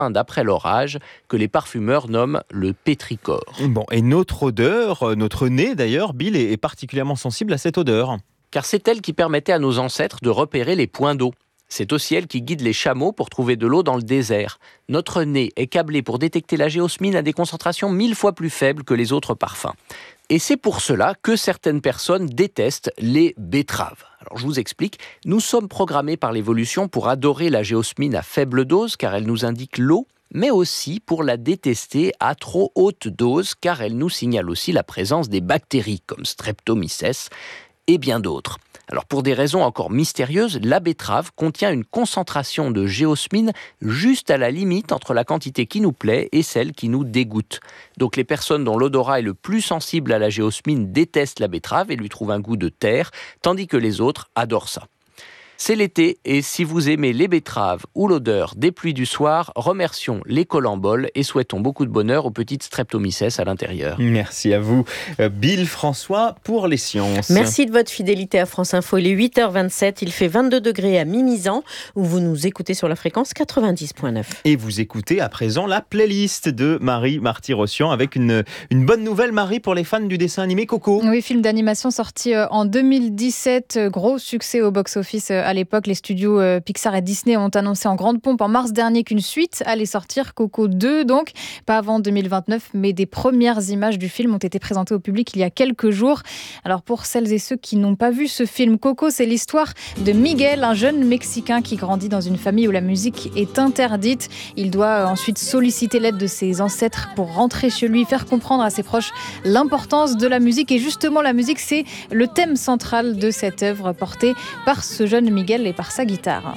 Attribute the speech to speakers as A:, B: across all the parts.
A: d'après leur âge, que les parfumeurs nomment le pétrichor.
B: Bon, et notre odeur, notre nez d'ailleurs, Bill est particulièrement sensible à cette odeur.
A: Car c'est elle qui permettait à nos ancêtres de repérer les points d'eau. C'est aussi elle qui guide les chameaux pour trouver de l'eau dans le désert. Notre nez est câblé pour détecter la géosmine à des concentrations 1000 fois plus faibles que les autres parfums. Et c'est pour cela que certaines personnes détestent les betteraves. Alors je vous explique, nous sommes programmés par l'évolution pour adorer la géosmine à faible dose car elle nous indique l'eau, mais aussi pour la détester à trop haute dose car elle nous signale aussi la présence des bactéries comme Streptomyces et bien d'autres. Alors pour des raisons encore mystérieuses, la betterave contient une concentration de géosmine juste à la limite entre la quantité qui nous plaît et celle qui nous dégoûte. Donc les personnes dont l'odorat est le plus sensible à la géosmine détestent la betterave et lui trouvent un goût de terre, tandis que les autres adorent ça. C'est l'été et si vous aimez les betteraves ou l'odeur des pluies du soir, remercions les colamboles et souhaitons beaucoup de bonheur aux petites Streptomyces à l'intérieur.
B: Merci à vous, Bill François, pour les sciences.
C: Merci de votre fidélité à France Info. Il est 8h27, il fait 22 degrés à Mimizan, où vous nous écoutez sur la fréquence 90.9.
B: Et vous écoutez à présent la playlist de Marie Marty-Rossian avec une bonne nouvelle, Marie, pour les fans du dessin animé Coco.
D: Oui, film d'animation sorti en 2017, gros succès au box-office à l'époque. Les studios Pixar et Disney ont annoncé en grande pompe en mars dernier qu'une suite allait sortir, Coco 2 donc, pas avant 2029, mais des premières images du film ont été présentées au public il y a quelques jours. Alors pour celles et ceux qui n'ont pas vu ce film, Coco, c'est l'histoire de Miguel, un jeune Mexicain qui grandit dans une famille où la musique est interdite. Il doit ensuite solliciter l'aide de ses ancêtres pour rentrer chez lui, faire comprendre à ses proches l'importance de la musique. Et justement, la musique, c'est le thème central de cette œuvre portée par ce jeune Miguel et par sa guitare.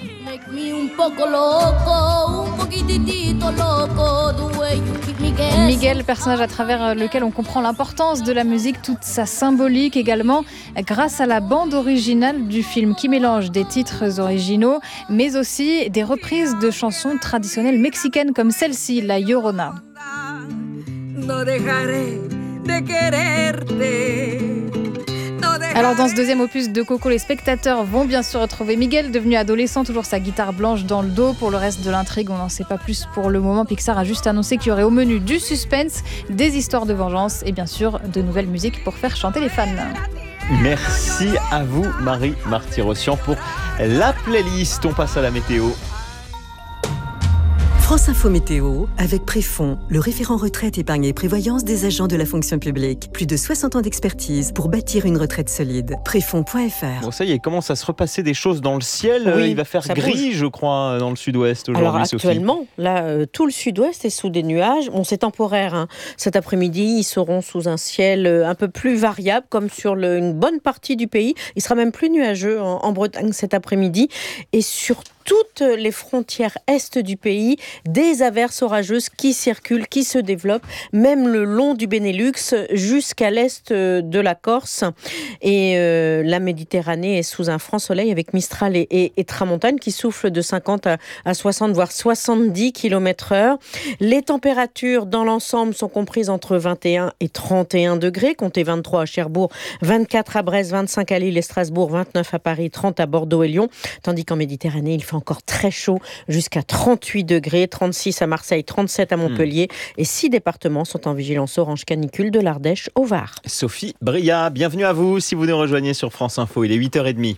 D: Miguel, personnage à travers lequel on comprend l'importance de la musique, toute sa symbolique également, grâce à la bande originale du film qui mélange des titres originaux, mais aussi des reprises de chansons traditionnelles mexicaines comme celle-ci, la Llorona. Alors dans ce deuxième opus de Coco, les spectateurs vont bien sûr retrouver Miguel, devenu adolescent, toujours sa guitare blanche dans le dos. Pour le reste de l'intrigue, on n'en sait pas plus pour le moment. Pixar a juste annoncé qu'il y aurait au menu du suspense, des histoires de vengeance et bien sûr de nouvelles musiques pour faire chanter les fans.
B: Merci à vous, Marie Marty-Rossian, pour la playlist. On passe à la météo.
E: France Info Météo, avec Préfond, le référent retraite, épargne et prévoyance des agents de la fonction publique. Plus de 60 ans d'expertise pour bâtir une retraite solide. Préfond.fr.
B: Bon, ça y est, il commence à se repasser des choses dans le ciel.
C: Oui,
B: il va faire gris, je crois, dans le sud-ouest aujourd'hui.
C: Alors actuellement, là, tout le sud-ouest est sous des nuages. Bon, c'est temporaire, hein. Cet après-midi, ils seront sous un ciel un peu plus variable, comme sur une bonne partie du pays. Il sera même plus nuageux en Bretagne cet après-midi. Et sur toutes les frontières est du pays, des averses orageuses qui circulent, qui se développent, même le long du Benelux jusqu'à l'est de la Corse. Et la Méditerranée est sous un franc soleil avec Mistral et Tramontane qui soufflent de 50 à 60 voire 70 km/h. Les températures dans l'ensemble sont comprises entre 21 et 31 degrés, comptez 23 à Cherbourg, 24 à Brest, 25 à Lille et Strasbourg, 29 à Paris, 30 à Bordeaux et Lyon, tandis qu'en Méditerranée, il fait encore très chaud, jusqu'à 38 degrés, 36 à Marseille, 37 à Montpellier, et 6 départements sont en vigilance orange canicule de l'Ardèche au Var.
B: Sophie Bria, bienvenue à vous si vous nous rejoignez sur France Info, il est 8h30.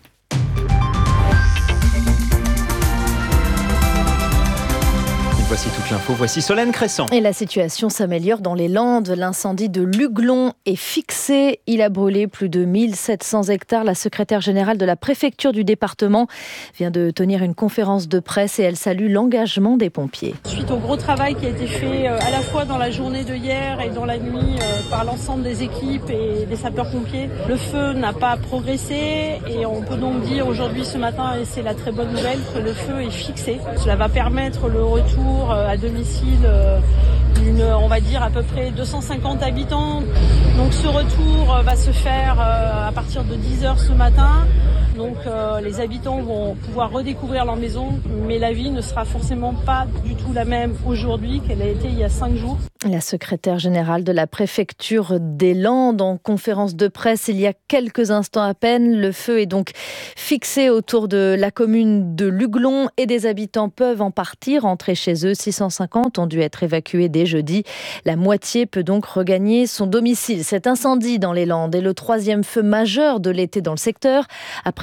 B: Voici toute l'info, voici Solène Crescent.
D: Et la situation s'améliore dans les Landes. L'incendie de Luglon est fixé. Il a brûlé plus de 1700 hectares. La secrétaire générale de la préfecture du département vient de tenir une conférence de presse et elle salue l'engagement des pompiers.
F: Suite au gros travail qui a été fait à la fois dans la journée de hier et dans la nuit par l'ensemble des équipes et des sapeurs-pompiers, le feu n'a pas progressé et on peut donc dire aujourd'hui, ce matin, et c'est la très bonne nouvelle, que le feu est fixé. Cela va permettre le retour à domicile on va dire à peu près 250 habitants. Donc ce retour va se faire à partir de 10h ce matin. Donc les habitants vont pouvoir redécouvrir leur maison, mais la vie ne sera forcément pas du tout la même aujourd'hui qu'elle a été il y a 5 jours.
G: La secrétaire générale de la préfecture des Landes en conférence de presse il y a quelques instants à peine. Le feu est donc fixé autour de la commune de Luglon et des habitants peuvent en partie rentrer chez eux. 650 ont dû être évacués dès jeudi. La moitié peut donc regagner son domicile. Cet incendie dans les Landes est le 3e feu majeur de l'été dans le secteur. Après